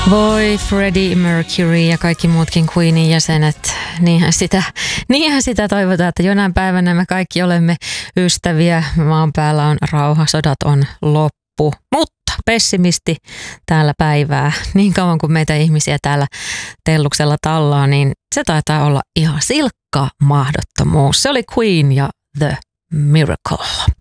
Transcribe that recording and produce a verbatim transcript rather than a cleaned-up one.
Voi Freddie Mercury ja kaikki muutkin Queenin jäsenet, niinhän sitä, niinhän sitä toivotaan, että jonain päivänä me kaikki olemme ystäviä, maan päällä on rauha, sodat on loppu, mutta pessimisti täällä päivää, niin kauan kuin meitä ihmisiä täällä telluksella tallaa, niin se taitaa olla ihan silkka mahdottomuus. Se oli Queen ja The Miracle.